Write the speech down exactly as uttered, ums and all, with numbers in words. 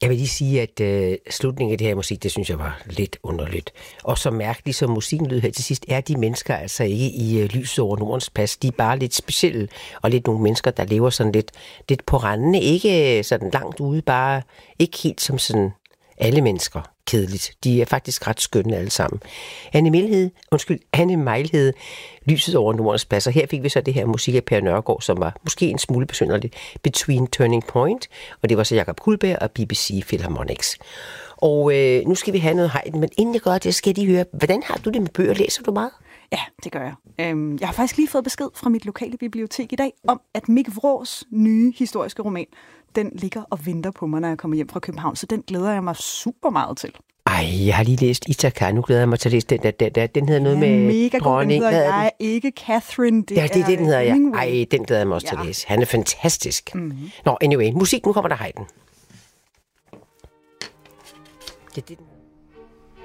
Jeg vil lige sige, at øh, slutningen af det her musik, det synes jeg var lidt underligt. Og så mærkeligt, som musikken lød her til sidst, er de mennesker altså ikke i øh, lyset over Nordens Pas. De er bare lidt specielle, og lidt nogle mennesker, der lever sådan lidt, lidt på randene. Ikke sådan langt ude, bare ikke helt som sådan alle mennesker. Kedeligt. De er faktisk ret skønne alle sammen. Anne Mejlhede, undskyld, Anne Mejlhede, Lyset over Nordens Pas. Og her fik vi så det her musik af Per Nørgaard, som var måske en smule besynderligt, Between Turning Point, og det var så Jakob Kullberg og B B C Philharmonics. Og øh, nu skal vi have noget Haydn, men inden jeg gør det, skal de høre, hvordan har du det med bøger? Læser du meget? Ja, det gør jeg. Øhm, jeg har faktisk lige fået besked fra mit lokale bibliotek i dag om, at Mik Vrås nye historiske roman, den ligger og venter på mig, når jeg kommer hjem fra København, så den glæder jeg mig super meget til. Ej, jeg har lige læst Ithaka, nu glæder jeg mig til at læse den der, der, der. Den hedder noget ja, med mega dronning. God, den hedder jeg ikke Catherine. Det ja, det er det, den hedder jeg. Hemingway. Ej, den glæder jeg mig også ja. til at læse. Han er fantastisk. Mm-hmm. Nå, anyway, musik, nu kommer der Haydn. Det er det, den